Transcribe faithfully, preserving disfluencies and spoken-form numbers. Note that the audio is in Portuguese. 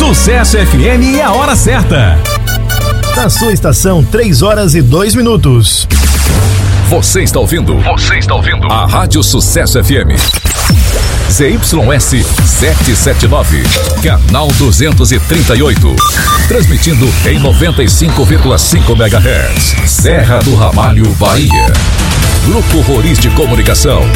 Sucesso F M e a hora certa. Na sua estação, três horas e dois minutos. Você está ouvindo? Você está ouvindo? A Rádio Sucesso F M. Z Y S setecentos e setenta e nove, canal duzentos e trinta e oito. Transmitindo em noventa e cinco vírgula cinco megahertz. Serra do Ramalho, Bahia. Grupo Roriz de Comunicação.